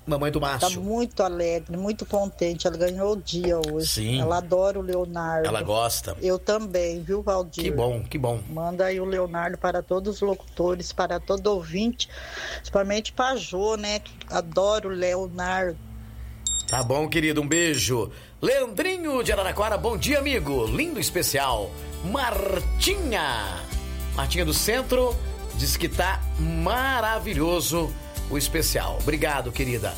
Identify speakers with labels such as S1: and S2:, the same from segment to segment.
S1: mamãe do Márcio.
S2: Tá muito alegre, muito contente. Ela ganhou o dia hoje.
S1: Sim.
S2: Ela adora o Leonardo.
S1: Ela gosta.
S2: Eu também, viu, Valdir?
S1: Que bom, que bom.
S2: Manda aí o Leonardo para todos os locutores, para todo ouvinte, principalmente para a Jô, né? Que adora o Leonardo.
S1: Tá bom, querido, um beijo. Leandrinho de Araraquara, bom dia, amigo. Lindo especial. Martinha do Centro diz que tá maravilhoso o especial. Obrigado, querida.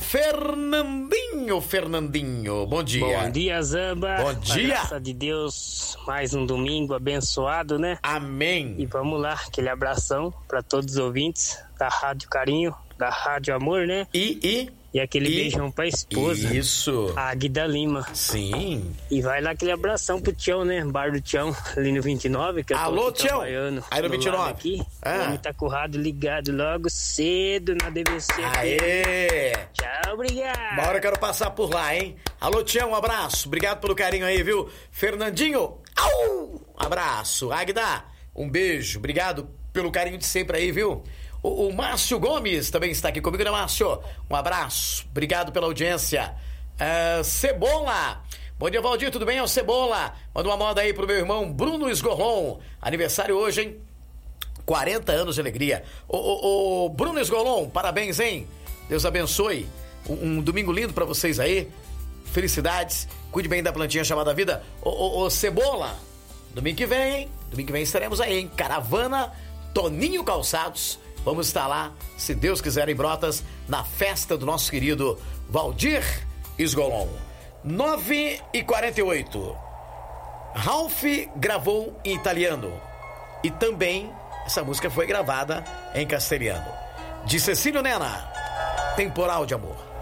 S1: Fernandinho, bom dia.
S3: Bom dia, Zamba.
S1: Bom dia.
S3: Graças de Deus, mais um domingo abençoado, né?
S1: Amém.
S3: E vamos lá, aquele abração para todos os ouvintes da Rádio Carinho, da Rádio Amor, né? E aquele beijão pra esposa.
S1: Isso.
S3: A Aguida Lima.
S1: Sim.
S3: E vai lá aquele abração pro Tião, né? Bar do Tião, ali no 29, que eu tô
S1: Alô,
S3: aqui
S1: Tião.
S3: trabalhando.
S1: Aí no 29.
S3: Aqui. O homem tá com o rádio ligado logo cedo na DVC.
S1: Aê!
S3: Tchau, obrigado.
S1: Uma hora eu quero passar por lá, hein? Alô, Tião, um abraço. Obrigado pelo carinho aí, viu? Fernandinho, um abraço. Águida, um beijo. Obrigado pelo carinho de sempre aí, viu? O Márcio Gomes também está aqui comigo, né, Márcio? Um abraço, obrigado pela audiência. Cebola, bom dia, Valdir, tudo bem? É o Cebola. Manda uma moda aí pro meu irmão Bruno Esgolon. Aniversário hoje, hein? 40 anos de alegria. Ô, Bruno Esgolon, parabéns, hein? Deus abençoe. Um domingo lindo pra vocês aí. Felicidades. Cuide bem da plantinha chamada vida. Ô, Cebola, domingo que vem, hein? Domingo que vem estaremos aí, hein? Caravana Toninho Calçados. Vamos estar lá, se Deus quiser, em Brotas, na festa do nosso querido Valdir Esgolon. 9h48. Ralph gravou em italiano. E também essa música foi gravada em castelhano. De Cecílio Nena, Temporal de Amor.